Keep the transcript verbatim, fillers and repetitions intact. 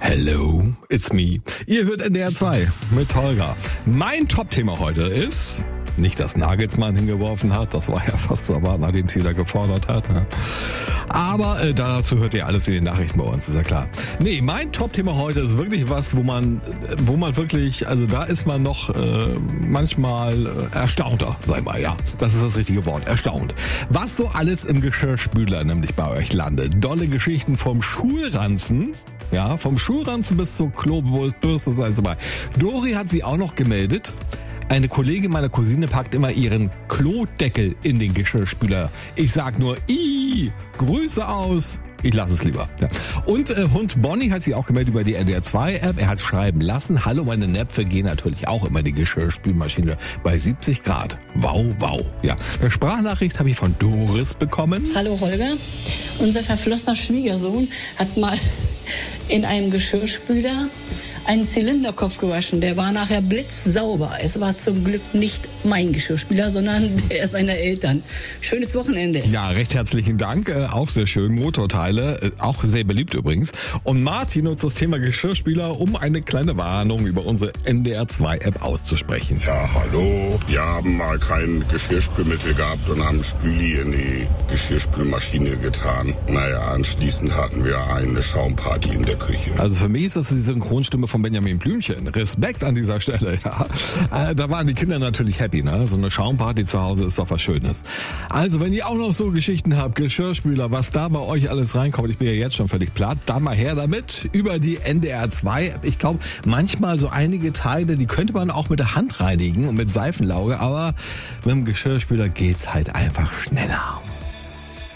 Hello, it's me. Ihr hört N D R zwei mit Holger. Mein Top-Thema heute ist nicht, dass Nagelsmann hingeworfen hat, das war ja fast zu erwarten, nachdem sie da gefordert hat. Aber äh, dazu hört ihr alles in den Nachrichten bei uns, ist ja klar. Nee, mein Top-Thema heute ist wirklich was, wo man, wo man wirklich, also da ist man noch äh, manchmal äh, erstaunter, sag mal, ja, das ist das richtige Wort, erstaunt. Was so alles im Geschirrspüler nämlich bei euch landet. Dolle Geschichten vom Schulranzen. Ja, vom Schulranzen bis zur Klobürste, sei es dabei. Dori hat sie auch noch gemeldet. Eine Kollegin meiner Cousine packt immer ihren Klodeckel in den Geschirrspüler. Ich sag nur, ii, Grüße aus. Ich lasse es lieber. Ja. Und äh, Hund Bonnie hat sich auch gemeldet über die N D R zwei App. Er hat schreiben lassen, hallo, meine Näpfe gehen natürlich auch immer in die Geschirrspülmaschine bei siebzig Grad. Wow, wow. Ja, eine Sprachnachricht habe ich von Doris bekommen. Hallo Holger, unser verflossener Schwiegersohn hat mal in einem Geschirrspüler einen Zylinderkopf gewaschen. Der war nachher blitzsauber. Es war zum Glück nicht mein Geschirrspüler, sondern der seiner Eltern. Schönes Wochenende. Ja, recht herzlichen Dank. Äh, auch sehr schön. Motorteile, äh, auch sehr beliebt übrigens. Und Martin nutzt das Thema Geschirrspüler, um eine kleine Warnung über unsere N D R zwei App auszusprechen. Ja, hallo. Wir haben mal kein Geschirrspülmittel gehabt und haben Spüli in die Geschirrspülmaschine getan. Naja, anschließend hatten wir eine Schaumparty in der Küche. Also für mich ist das die Synchronstimme von Benjamin Blümchen. Respekt an dieser Stelle, ja. Äh, da waren die Kinder natürlich happy, ne? So eine Schaumparty zu Hause ist doch was Schönes. Also, wenn ihr auch noch so Geschichten habt, Geschirrspüler, was da bei euch alles reinkommt, ich bin ja jetzt schon völlig platt, dann mal her damit über die N D R zwei. Ich glaube, manchmal so einige Teile, die könnte man auch mit der Hand reinigen und mit Seifenlauge, aber mit dem Geschirrspüler geht's halt einfach schneller.